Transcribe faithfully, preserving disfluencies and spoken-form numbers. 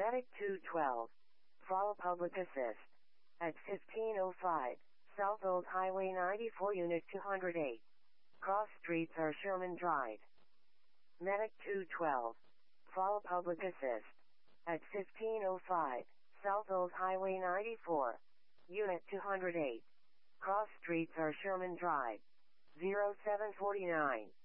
Medic two twelve. Follow public assist. At fifteen oh five, South Old Highway ninety-four Unit two oh eight. Cross streets are Sherman Drive. Medic two twelve. Follow public assist. At fifteen oh five, South Old Highway ninety-four. Unit two oh eight. Cross streets are Sherman Drive. zero seven four nine.